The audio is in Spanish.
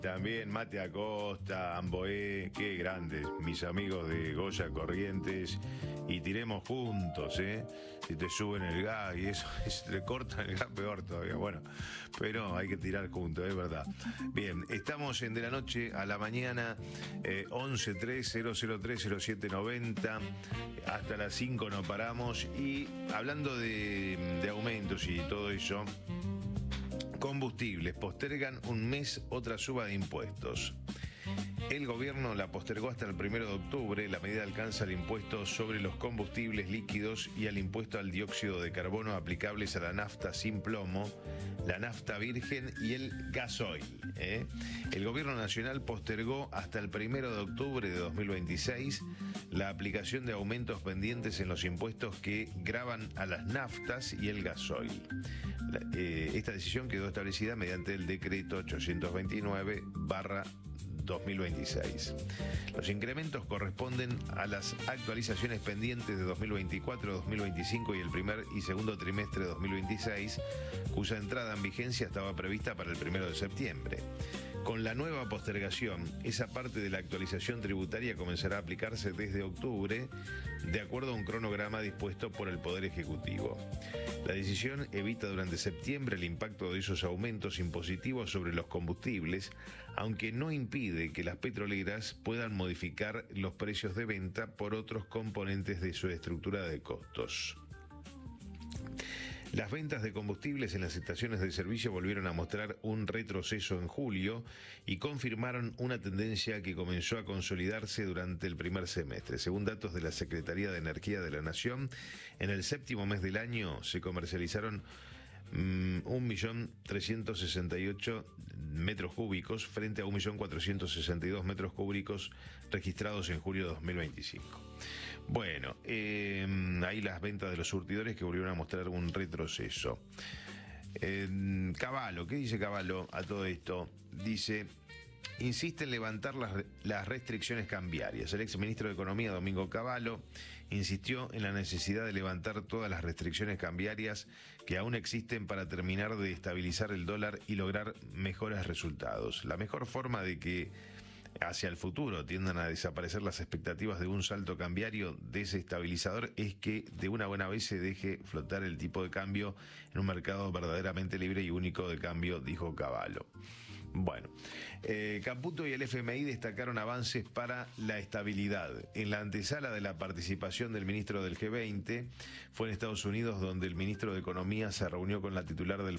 También Mate Acosta, Amboé, qué grandes, mis amigos de Goya Corrientes. Y tiremos juntos, ¿eh? Si te suben el gas y eso, si te cortan el gas, peor todavía. Bueno, pero hay que tirar juntos, es verdad. Bien, estamos en De la Noche a la Mañana, 1130030790. Hasta las 5 no paramos. Y hablando de aumentos y todo eso, combustibles postergan un mes otra suba de impuestos. El gobierno la postergó hasta el 1 de octubre. La medida alcanza el impuesto sobre los combustibles líquidos y al impuesto al dióxido de carbono aplicables a la nafta sin plomo, la nafta virgen y el gasoil. El gobierno nacional postergó hasta el 1 de octubre de 2026 la aplicación de aumentos pendientes en los impuestos que gravan a las naftas y el gasoil. Esta decisión quedó establecida mediante el decreto 829/2026. Los incrementos corresponden a las actualizaciones pendientes de 2024, 2025 y el primer y segundo trimestre de 2026, cuya entrada en vigencia estaba prevista para el 1 de septiembre. Con la nueva postergación, esa parte de la actualización tributaria comenzará a aplicarse desde octubre, de acuerdo a un cronograma dispuesto por el Poder Ejecutivo. La decisión evita durante septiembre el impacto de esos aumentos impositivos sobre los combustibles, aunque no impide que las petroleras puedan modificar los precios de venta por otros componentes de su estructura de costos. Las ventas de combustibles en las estaciones de servicio volvieron a mostrar un retroceso en julio y confirmaron una tendencia que comenzó a consolidarse durante el primer semestre. Según datos de la Secretaría de Energía de la Nación, en el séptimo mes del año se comercializaron 1.368.000 metros cúbicos frente a 1.462.000 metros cúbicos registrados en julio de 2025. Bueno, ahí las ventas de los surtidores que volvieron a mostrar un retroceso. Cavallo, ¿qué dice Cavallo a todo esto? Dice: insiste en levantar las restricciones cambiarias. El exministro de Economía, Domingo Cavallo, insistió en la necesidad de levantar todas las restricciones cambiarias que aún existen para terminar de estabilizar el dólar y lograr mejores resultados. La mejor forma de que hacia el futuro tiendan a desaparecer las expectativas de un salto cambiario desestabilizador es que de una buena vez se deje flotar el tipo de cambio en un mercado verdaderamente libre y único de cambio, dijo Cavallo. Bueno, Caputo y el FMI destacaron avances para la estabilidad. En la antesala de la participación del ministro del G20 fue en Estados Unidos, donde el ministro de Economía se reunió con la titular del